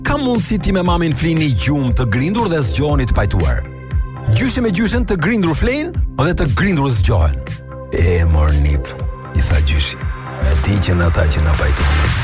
Ka mundësi ti me mamin flini gjumë të grindur dhe zgjoheni të pajtuar. Gjyshe me gjyshen të grindur flein dhe të grindur zgjohen. E mor nip, i tha gjyshi. E di që në ata që në pajtuar.